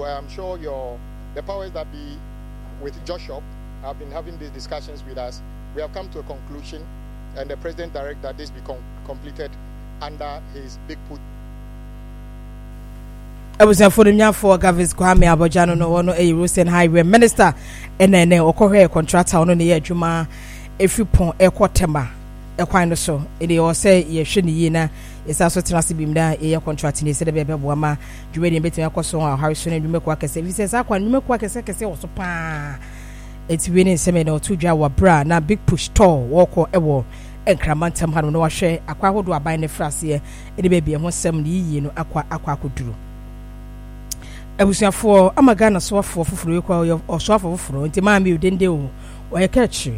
I'm sure the powers that be with Joshua have been having these discussions with us. We have come to a conclusion, and the president directed that this be completed under his big put. I was for the young for Gavis Kwame Abojano no one a Russian highway minister and then a contractor on the Juma if you pon a quarter a kind of so. It all say ye shouldn't yena is also trusty beam there a contract in the city of Wama, Julian between a coson or Harrison and you make work as if he says, I can make work as I say also pa. It's winning seminar to Jawa bra na big push tall walk or ever. And Cramantum had no share a quaho do a bind the frassier, and the baby and 170 you know aqua could do. I was for Amagana swap for or swap for fruit, the man you didn't do or a catchy.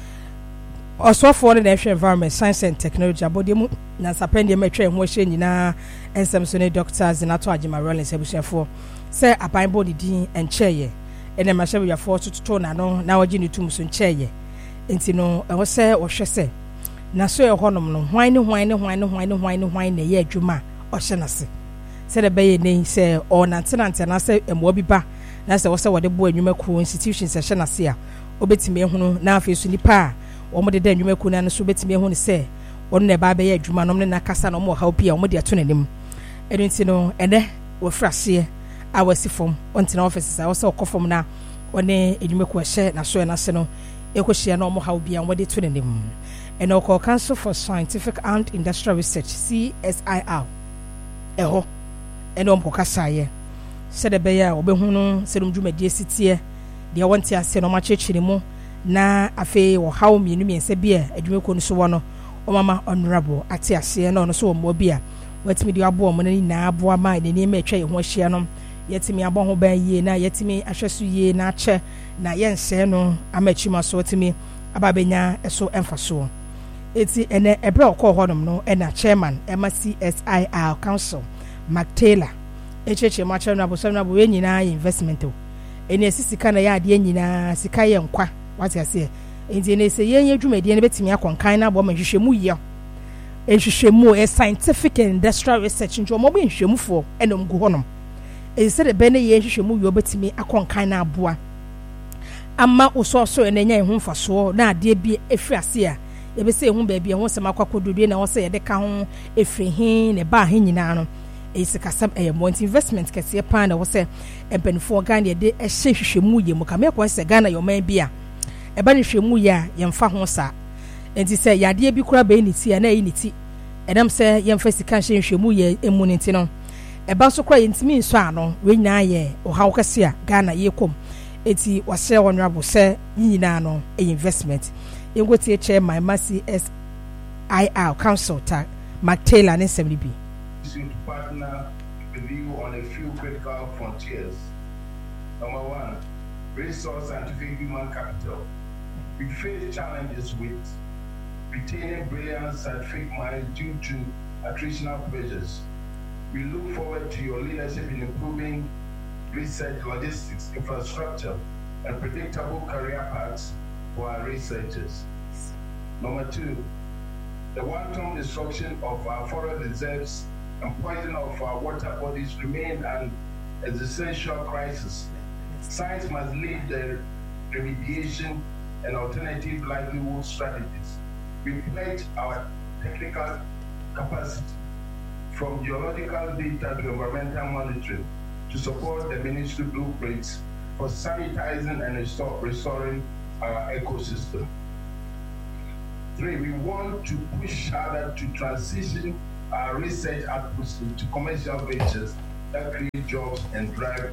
Or swap for the national environment, science and technology, about the Nasapendia Metre and washing and some Sunday doctors and Atwajima Rollins, I was for say a pine body dean and chair, and then my shabby are forced to tone and now a genie to Musun chair. And you know, I was say or she say. Na so e honom no hwan ne ye adwuma o hye na se se de be ne se o nante na se emo bi ba na se wo se wo de bo adwuma ku institutions hye na se a obetime ehunu na afi so nipa a wo mo de da adwuma ku na no so obetime ehunu se wo ne ba be ye adwuma no ne na kasa no mo ha opi a wo de ato nanim edunti no ene wo frase a wasi fom ontina offices a wo se okofom na one adwuma ku hye na so na se no ekohia no mo ha obi a wo de to nanim. And our Council for Scientific and Industrial Research CSIR eho and kasaye said the bear obehuno sedum dwumadi sitie de wonte ase no machechiri mu na afi wo hawo mienu miense bia adwumako no so wono omama honorable ate ase no so mo bia watimi de abo mo nani na abo ama ne ne ma atwa ye ho ahia no yetimi abo ho ban yie na yetimi ahweso yie na ache na yense no amachima so watimi ababenya eso emfaso eti ene ebra okọ honom no ena chairman CSIR Council Mark Taylor echeche ma chairman abosom na bo nyina investment o ene sisika na ya ade nyina sika ye nkwa wati ase enti ene se ye adwumadi ene betimi akonkan na bo ma hwehwemu ye ehwehwemu scientific and industrial research njo mo bo hwehwemufo ene mgu honom e se de be ne ye hwehwemu ye betimi akonkan na aboa amma uso ene nya ehun faso na ade bi efri ase a ebe se ehun ba bia ho sema kwakododo na wo se ye de ka ho efri hin ne ba hin nyina no esika sam month investment kese pa na wo se empenfo Ghana de ehye hwehwemu ye mu ka me kwa se Ghana yo man bia eba ne hwehwemu ye a yemfa ho sa enti se yade bi kura be ni ti na yi ni ti edam se yemfa sika hye hwehwemu ye emu ni ti no eba so kura yentimi nso ano we nyina ye o hawo kese a Ghana ye kom eti wase honorable se nyina no investment Ingoti chairman CSIR Council ta Mark Taylor ne semri bi to partner with you on a few critical frontiers. Number one, resource scientific human capital. We face challenges with retaining brilliant scientific minds due to attritional pressures. We look forward to your leadership in improving research, logistics, infrastructure, and predictable career paths for our researchers. Number two, the wanton destruction of our forest reserves and poisoning of our water bodies remain an existential crisis. Science must lead the remediation and alternative livelihood strategies. We pledge our technical capacity from geological data to environmental monitoring to support the ministry blueprints for sanitizing and restoring our ecosystem. Three, we want to push harder to transition our research outputs into commercial ventures that create jobs and drive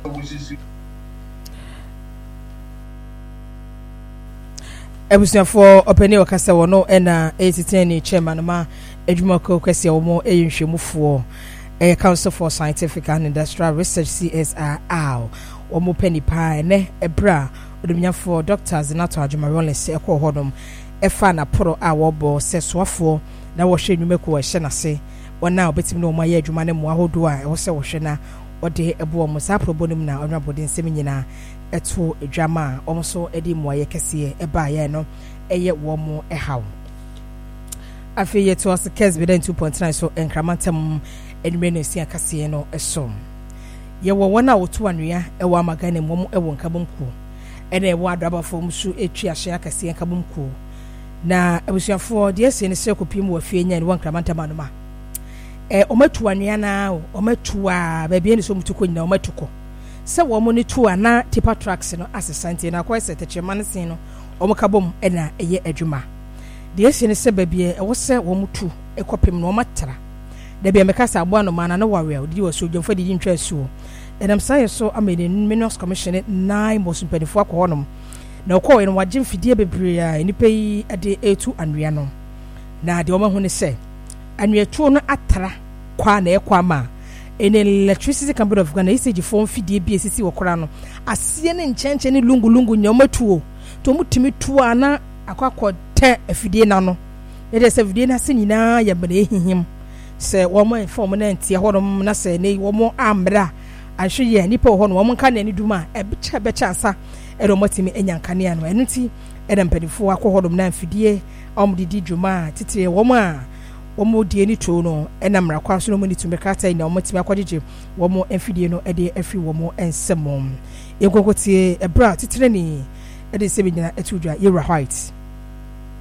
for opening okasa wono ena 8010 chairman ma edwumako kwese wo ehwehwemufo Council for Scientific and Industrial Research CSIR wo penny pa ne ebra odumnyafo doctors nato adwuma Rollins ekọ hodom efa na poro a wo bo seswafo na wo hwe nwumako wo hye nase wona obetim na omo ya adwuma ne mo ahodo a wo se wo hwe na ode ebo mo sa probonim na onwabode nsem nyina eto edwama omso edi mo ye kese eba ye no eye wo mo ehaw afi ye to us kes be 2.9 so enkramantem enwene si akase no esom yewo wona wotu anua ewo amagane mom ewo nkabomku ene ewo adrabafo msu etwi ahye akase nkabomku na abusuafo de ese ne se kopim wa fie nya ne wankramanta manoma omatu anua na omatu a ba bia ne so mutuko nyina omatuko se wo mo ne tu ana tipa trucks no asesante na kwa se techema ne sin no omkabom ena eye adwuma de ese ne se ba bia ewo se wo mutu ekopim no omatra da bia mekasa abo no mana na wawe odi wo so dwomfa di ntwa asuo enam sai so amene Minerals Commission 9 mosumpedifo akwonom na okọ no wagye mfidie bebre a enipa yi ade etu anwea no na de omahu ne se anwea tuo no atara kwa na ekwa ma en Electricity Company of Ghana isiji fo mfidie bi esisi wokora no asie ne nchenche ne lungu nyomatuo to mutimi tuo ana akwakọ te afidie na no ede se afidie na se nyina ya bana ehihim se womo inform na ntia honom na se ne womo amra ahwe nipa ho no womo nka na ni duma becha ansa ero motimi enyankane ano enunti eda mpadifo akohodom na mfidie omdidi dwuma titire womo a womo die ni to no enamra kwa so no mo ni tumekata ina omotimi akwajeje womo mfidie no ede afi womo ensemom yekokotie ebra titire ni ede se bi nyina etudwa yera white